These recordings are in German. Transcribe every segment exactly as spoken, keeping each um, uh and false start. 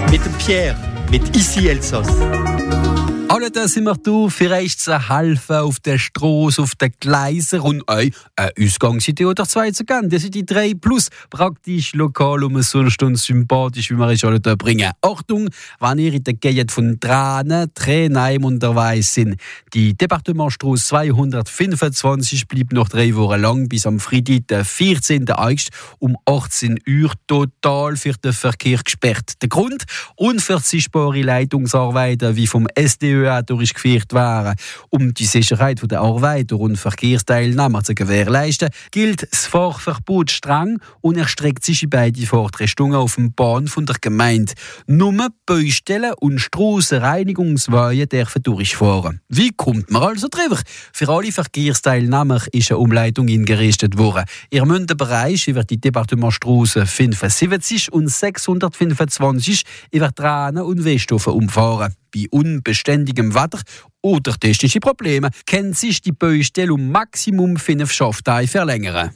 mit dem Pierre, mit Ici Elsass. Alle da sind wir da, für euch zu helfen auf der Straße, auf den Gleisen und euch eine Ausgangsidee oder zwei zu geben. Das sind die drei plus praktisch, lokal und sonst und sympathisch, wie wir euch alle da bringen. Achtung, wenn ihr in der Gegend von Dranen, Trenheim unterwegs sind. Die Departementstraße zweihundertfünfundzwanzig bleibt noch drei Wochen lang bis am Freitag, den vierzehnten August um achtzehn Uhr total für den Verkehr gesperrt. Der Grund? Unverzichtbare Leitungsarbeiten wie vom S D Ö durchgeführt werden. Um die Sicherheit der Arbeiter und Verkehrsteilnehmer zu gewährleisten, gilt das Fahrverbot streng und erstreckt sich in beide Fahrtrichtungen auf dem Bahn von der Gemeinde. Nur Baustellen und Strassenreinigungswege dürfen durchfahren. Wie kommt man also drüber? Für alle Verkehrsteilnehmer ist eine Umleitung eingerichtet worden. Ihr müsst den Bereich über die Departementstraße fünfundsiebzig und sechshundertfünfundzwanzig über Dranen und Westhofen umfahren. Bei unbeständigem Wetter oder technischen Problemen kann sich die Baustelle um Maximum fünf Schafftage verlängern.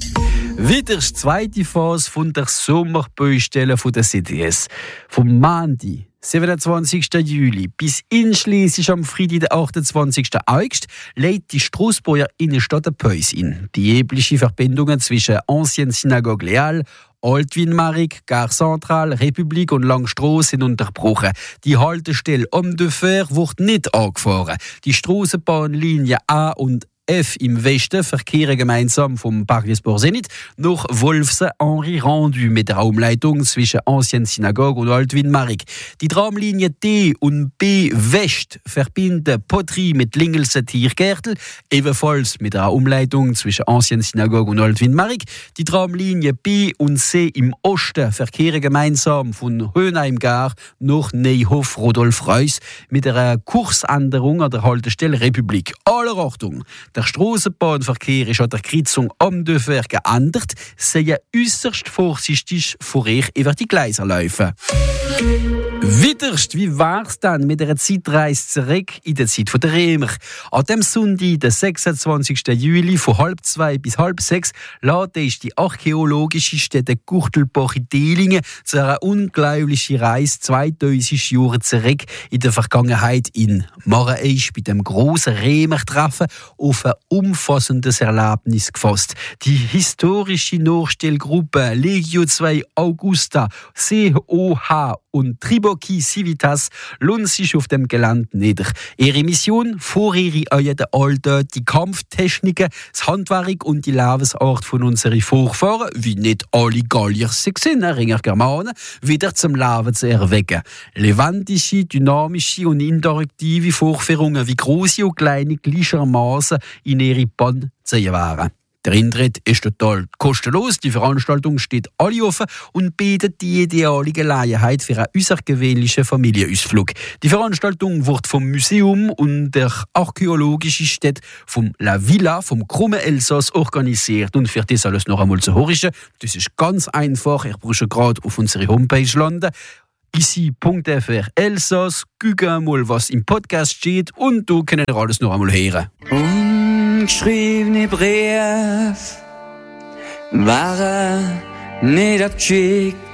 Wieder die zweite Phase von der Sommerbaustelle der C D S. Vom Montag, siebenundzwanzigsten Juli bis einschließlich am Freitag, den achtundzwanzigsten August, lädt die Strassburger Innenstadt eine Pause in. Die üblichen Verbindungen zwischen Ancienne Synagogue Leal, Altwin-Marik, Gare Centrale, Republik und Langstrasse sind unterbrochen. Die Haltestelle Homme de Fer wird nicht angefahren. Die Strassenbahnlinie A und F im Westen verkehren gemeinsam vom Parc des Sports Zenit nach Wolfsen-Henri-Rendu mit der Umleitung zwischen Ancienne Synagogue und Altwin-Marik. Die Tramlinie D und B West verbinden Poterie mit Lingelsen-Tiergärtel, ebenfalls mit der Umleitung zwischen Ancienne Synagogue und Altwin-Marik. Die Tramlinie B und C im Osten verkehren gemeinsam von Höhenheim-Gare nach Neuhof-Rodolf-Reuss mit einer Kursänderung an der Haltestelle Republik. Alle Achtung! Der Strassenbahnverkehr ist an der Kreuzung Homme de Fer geändert. Seien äußerst vorsichtig vor euch über die Gleise laufen. Widerst, wie war's dann mit einer Zeitreise zurück in die Zeit der Römer? An dem Sonntag, den sechsundzwanzigsten Juli, von halb zwei bis halb sechs, lädt ich die archäologische Stätte Gurtelbach in Dehligen zu einer unglaublichen Reise zweitausend Jahre zurück in der Vergangenheit in. Machen ich bei dem grossen Römer-Treffen auf ein umfassendes Erlebnis gefasst. Die historische Nachstellgruppe Legio zwei Augusta, C O H und Triboki Civitas lohnen sich auf dem Gelände nieder. Ihre Mission: vor ihre alten Alten die Kampftechniken, das Handwerk und die Lebensart von unseren Vorfahren, wie nicht alle Gallier sind, Ringer Germanen, wieder zum Leben zu erwecken. Levendige, dynamische und interaktive Vorführungen wie große und kleine gleichermaßen in ihre Bahn zu wären. Der Eintritt ist total kostenlos, die Veranstaltung steht alle offen und bietet die ideale Gelegenheit für einen außergewöhnlichen Familienausflug. Die Veranstaltung wird vom Museum und der archäologischen Stätte vom La Villa, vom Krummen Elsass organisiert. Und für das alles noch einmal zu hören, das ist ganz einfach, ich brauche gerade auf unsere Homepage landen. ici punkt f r Elsass, gucken mal, was im Podcast steht und du kannst alles noch einmal hören. Ungeschriebene Brief waren nicht abgeschickt.